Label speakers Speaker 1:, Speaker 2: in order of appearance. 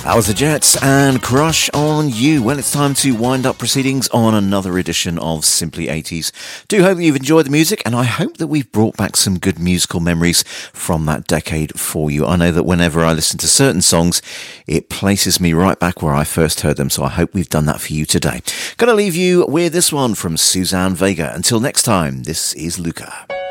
Speaker 1: That was the Jets and Crush on You. Well, it's time to wind up proceedings on another edition of Simply 80s. Do hope that you've enjoyed the music, and I hope that we've brought back some good musical memories from that decade for you. I know that whenever I listen to certain songs, it places me right back where I first heard them, so I hope we've done that for you today. Gonna leave you with this one from Suzanne Vega. Until next time, this is Luca.